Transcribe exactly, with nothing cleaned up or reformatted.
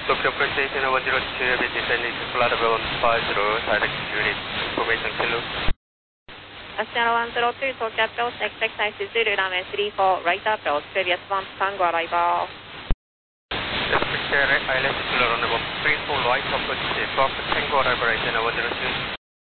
Tokyo Approach Station one zero two, will be descending to flight level one five zero, direct unit, information kilo. Astana one zero two, Tokyo Approach, expect taxi Zulu, runway three four, right approach, previous one, Tango arrival. Yes, Picture, I left to runway three four, right approach, twelve Tango arrival, Astana one zero two.